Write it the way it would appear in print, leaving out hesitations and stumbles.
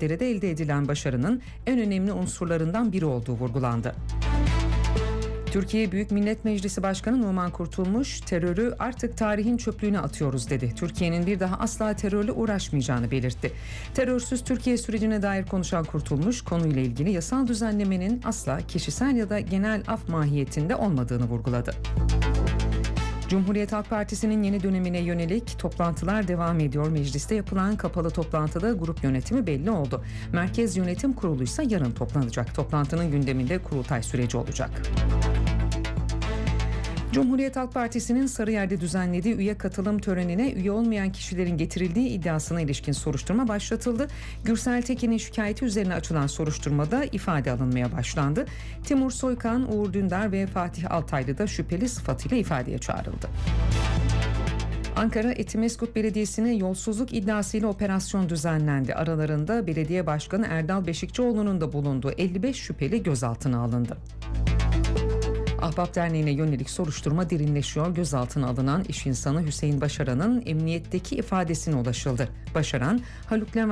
mücadelede elde edilen başarının en önemli unsurlarından biri olduğu vurgulandı. Türkiye Büyük Millet Meclisi Başkanı Numan Kurtulmuş, terörü artık tarihin çöplüğüne atıyoruz dedi. Türkiye'nin bir daha asla terörle uğraşmayacağını belirtti. Terörsüz Türkiye sürecine dair konuşan Kurtulmuş, konuyla ilgili yasal düzenlemenin asla kişisel ya da genel af mahiyetinde olmadığını vurguladı. Cumhuriyet Halk Partisi'nin yeni dönemine yönelik toplantılar devam ediyor. Mecliste yapılan kapalı toplantıda grup yönetimi belli oldu. Merkez Yönetim Kurulu ise yarın toplanacak. Toplantının gündeminde kurultay süreci olacak. Cumhuriyet Halk Partisi'nin Sarıyer'de düzenlediği üye katılım törenine üye olmayan kişilerin getirildiği iddiasına ilişkin soruşturma başlatıldı. Gürsel Tekin'in şikayeti üzerine açılan soruşturmada ifade alınmaya başlandı. Timur Soykan, Uğur Dündar ve Fatih Altaylı da şüpheli sıfatıyla ifadeye çağrıldı. Ankara Etimesgut Belediyesi'ne yolsuzluk iddiasıyla operasyon düzenlendi. Aralarında belediye başkanı Erdal Beşikçioğlu'nun da bulunduğu 55 şüpheli gözaltına alındı. Ahbap Derneği'ne yönelik soruşturma derinleşiyor. Gözaltına alınan iş insanı Hüseyin Başaran'ın emniyetteki ifadesine ulaşıldı. Başaran, Haluk Levent